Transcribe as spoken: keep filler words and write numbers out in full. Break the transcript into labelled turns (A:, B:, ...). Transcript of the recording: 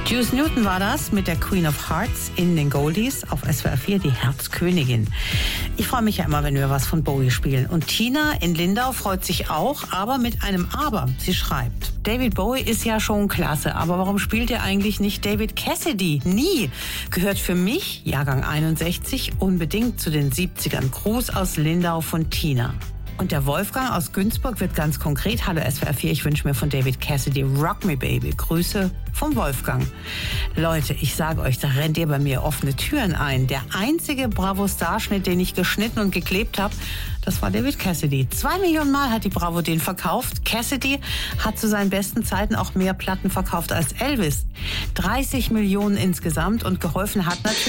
A: Juice Newton war das mit der Queen of Hearts in den Goldies auf S W R vier, die Herzkönigin. Ich freue mich ja immer, wenn wir was von Bowie spielen. Und Tina in Lindau freut sich auch, aber mit einem Aber. Sie schreibt: David Bowie ist ja schon klasse, aber warum spielt er eigentlich nicht David Cassidy? Nie. Gehört für mich, Jahrgang einundsechzig, unbedingt zu den siebzigern. Gruß aus Lindau von Tina. Und der Wolfgang aus Günzburg wird ganz konkret: Hallo S W R vier, ich wünsche mir von David Cassidy Rock Me Baby. Grüße vom Wolfgang. Leute, ich sage euch, da rennt ihr bei mir offene Türen ein. Der einzige Bravo-Starschnitt, den ich geschnitten und geklebt habe, das war David Cassidy. Zwei Millionen Mal hat die Bravo den verkauft. Cassidy hat zu seinen besten Zeiten auch mehr Platten verkauft als Elvis. dreißig Millionen insgesamt, und geholfen hat natürlich